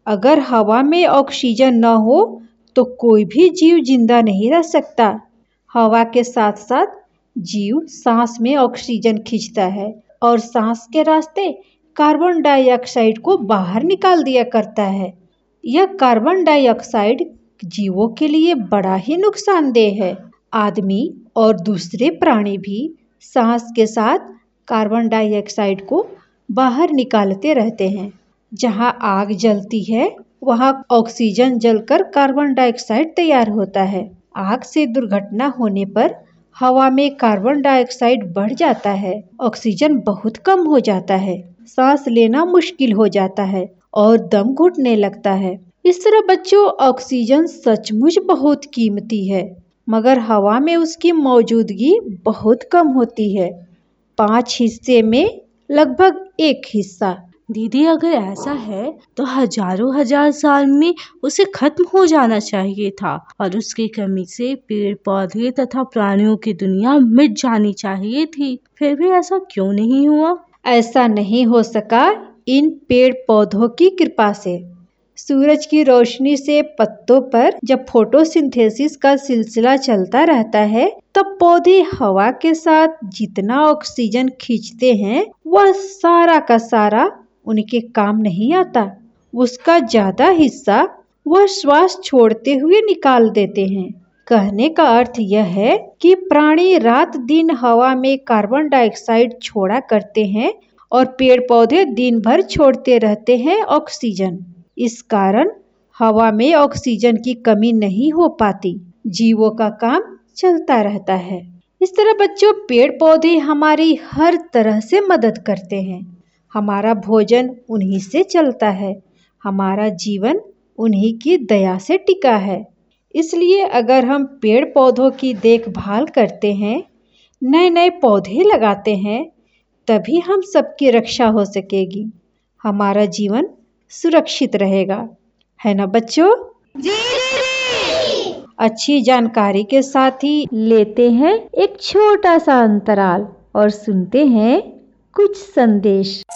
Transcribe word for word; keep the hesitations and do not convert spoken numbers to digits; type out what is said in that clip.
अगर हवा में ऑक्सीजन न हो तो कोई भी जीव जिंदा नहीं रह सकता। हवा के साथ साथ जीव सांस में ऑक्सीजन खींचता है और सांस के रास्ते कार्बन डाइऑक्साइड को बाहर निकाल दिया करता है। यह कार्बन डाइऑक्साइड जीवों के लिए बड़ा ही नुकसानदेह है। आदमी और दूसरे प्राणी भी सांस के साथ कार्बन डाइऑक्साइड को बाहर निकालते रहते हैं। जहाँ आग जलती है वहाँ ऑक्सीजन जलकर कार्बन डाइऑक्साइड तैयार होता है। आग से दुर्घटना होने पर हवा में कार्बन डाइऑक्साइड बढ़ जाता है, ऑक्सीजन बहुत कम हो जाता है, सांस लेना मुश्किल हो जाता है और दम घुटने लगता है। इस तरह बच्चों, ऑक्सीजन सचमुच बहुत कीमती है, मगर हवा में उसकी मौजूदगी बहुत कम होती है, पाँच हिस्से में लगभग एक हिस्सा। दीदी, अगर ऐसा है तो हजारों हजार साल में उसे खत्म हो जाना चाहिए था और उसकी कमी से पेड़ पौधे तथा प्राणियों की दुनिया मिट जानी चाहिए थी। फिर भी ऐसा क्यों नहीं हुआ? ऐसा नहीं हो सका इन पेड़ पौधों की कृपा से। सूरज की रोशनी से पत्तों पर जब फोटोसिंथेसिस का सिलसिला चलता रहता है तब पौधे हवा के साथ जितना ऑक्सीजन खींचते हैं वह सारा का सारा उनके काम नहीं आता। उसका ज्यादा हिस्सा वह श्वास छोड़ते हुए निकाल देते हैं। कहने का अर्थ यह है कि प्राणी रात दिन हवा में कार्बन डाइऑक्साइड छोड़ा करते हैं और पेड़ पौधे दिन भर छोड़ते रहते हैं ऑक्सीजन। इस कारण हवा में ऑक्सीजन की कमी नहीं हो पाती, जीवों का काम चलता रहता है। इस तरह बच्चों, पेड़ पौधे हमारी हर तरह से मदद करते हैं। हमारा भोजन उन्हीं से चलता है, हमारा जीवन उन्हीं की दया से टिका है। इसलिए अगर हम पेड़ पौधों की देखभाल करते हैं, नए नए पौधे लगाते हैं, तभी हम सबकी रक्षा हो सकेगी, हमारा जीवन सुरक्षित रहेगा, है ना बच्चों? जी। अच्छी जानकारी के साथ ही लेते हैं एक छोटा सा अंतराल और सुनते हैं कुछ संदेश।